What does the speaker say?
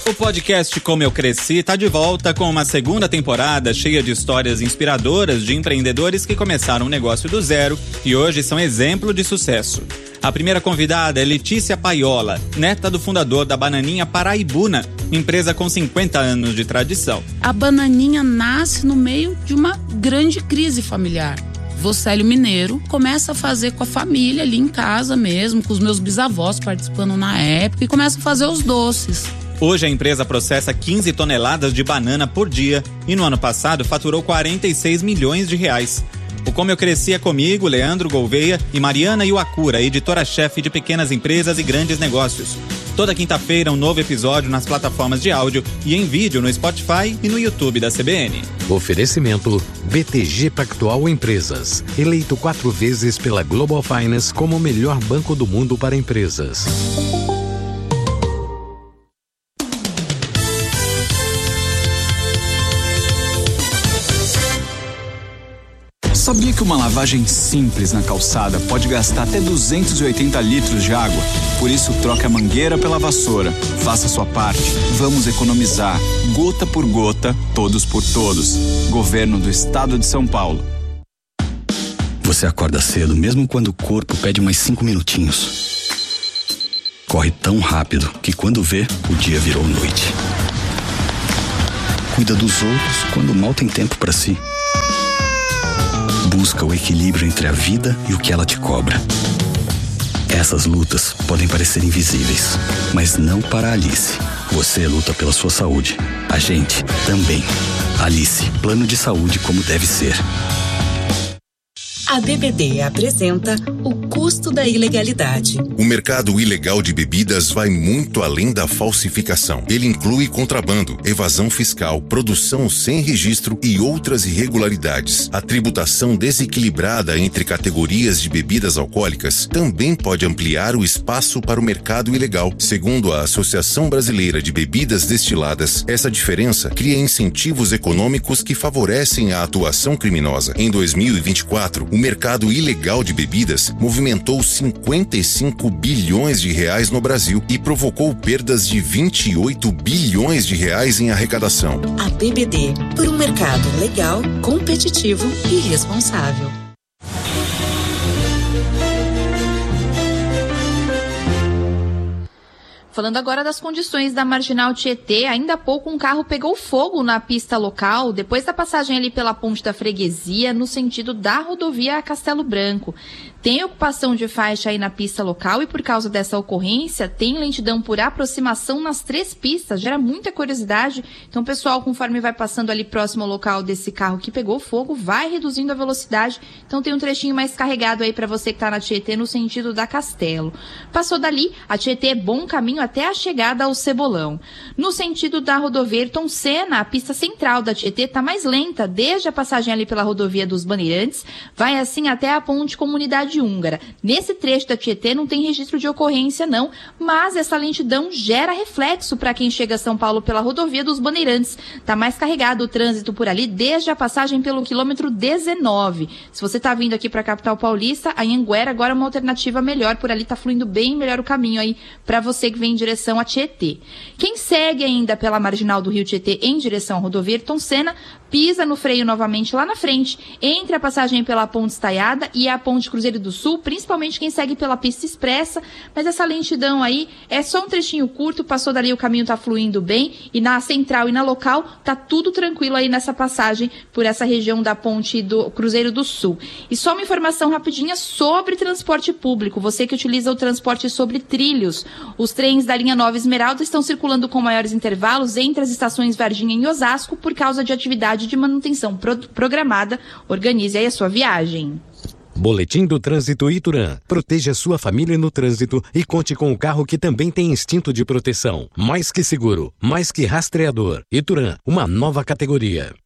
O podcast Como Eu Cresci está de volta com uma segunda temporada cheia de histórias inspiradoras de empreendedores que começaram um negócio do zero e hoje são exemplo de sucesso. A primeira convidada é Letícia Paiola, neta do fundador da Bananinha Paraibuna, empresa com 50 anos de tradição. A Bananinha nasce no meio de uma grande crise familiar. Vocélio Mineiro começa a fazer com a família ali em casa mesmo, com os meus bisavós participando na época, e começa a fazer os doces. Hoje a empresa processa 15 toneladas de banana por dia e no ano passado faturou 46 milhões de reais. O Como Eu Cresci é comigo, Leandro Gouveia e Mariana Iwakura, editora-chefe de pequenas empresas e grandes negócios. Toda quinta-feira um novo episódio nas plataformas de áudio e em vídeo no Spotify e no YouTube da CBN. Oferecimento BTG Pactual Empresas, eleito 4 vezes pela Global Finance como o melhor banco do mundo para empresas. Sabia que uma lavagem simples na calçada pode gastar até 280 litros de água? Por isso, troque a mangueira pela vassoura. Faça sua parte. Vamos economizar. Gota por gota, todos por todos. Governo do Estado de São Paulo. Você acorda cedo, mesmo quando o corpo pede mais 5 minutinhos. Corre tão rápido que quando vê, o dia virou noite. Cuida dos outros quando mal tem tempo para si. Busca o equilíbrio entre a vida e o que ela te cobra. Essas lutas podem parecer invisíveis, mas não para a Alice. Você luta pela sua saúde. A gente também. Alice, plano de saúde como deve ser. A BBD apresenta o custo da ilegalidade. O mercado ilegal de bebidas vai muito além da falsificação. Ele inclui contrabando, evasão fiscal, produção sem registro e outras irregularidades. A tributação desequilibrada entre categorias de bebidas alcoólicas também pode ampliar o espaço para o mercado ilegal. Segundo a Associação Brasileira de Bebidas Destiladas, essa diferença cria incentivos econômicos que favorecem a atuação criminosa. Em 2024, o mercado ilegal de bebidas movimentou 55 bilhões de reais no Brasil e provocou perdas de 28 bilhões de reais em arrecadação. A BBD, por um mercado legal, competitivo e responsável. Falando agora das condições da Marginal Tietê, ainda há pouco um carro pegou fogo na pista local, depois da passagem ali pela Ponte da Freguesia, no sentido da rodovia a Castelo Branco. Tem ocupação de faixa aí na pista local e por causa dessa ocorrência, tem lentidão por aproximação nas 3 pistas, gera muita curiosidade. Então o pessoal, conforme vai passando ali próximo ao local desse carro que pegou fogo, vai reduzindo a velocidade. Então tem um trechinho mais carregado aí para você que está na Tietê no sentido da Castelo. Passou dali, a Tietê é bom caminho até a chegada ao Cebolão. No sentido da rodovia Ayrton Senna, a pista central da Tietê está mais lenta, desde a passagem ali pela rodovia dos Bandeirantes, vai assim até a ponte Comunidade Húngara. Nesse trecho da Tietê não tem registro de ocorrência não, mas essa lentidão gera reflexo para quem chega a São Paulo pela rodovia dos Bandeirantes. Está mais carregado o trânsito por ali desde a passagem pelo quilômetro 19. Se você está vindo aqui para a capital paulista, a Anhanguera agora é uma alternativa melhor, por ali está fluindo bem melhor o caminho aí para você que vem em direção a Tietê. Quem segue ainda pela marginal do Rio Tietê em direção à rodovia Ayrton Senna, pisa no freio novamente lá na frente, entre a passagem pela Ponte Estaiada e a Ponte Cruzeiro do Sul, principalmente quem segue pela pista expressa, mas essa lentidão aí é só um trechinho curto, passou dali o caminho tá fluindo bem, e na central e na local tá tudo tranquilo aí nessa passagem por essa região da Ponte do Cruzeiro do Sul. E só uma informação rapidinha sobre transporte público, você que utiliza o transporte sobre trilhos, os trens da linha 9 Esmeralda estão circulando com maiores intervalos entre as estações Varginha e Osasco por causa de atividade de manutenção programada. Organize aí a sua viagem. Boletim do Trânsito Ituran. Proteja sua família no trânsito e conte com o carro que também tem instinto de proteção. Mais que seguro, mais que rastreador. Ituran, uma nova categoria.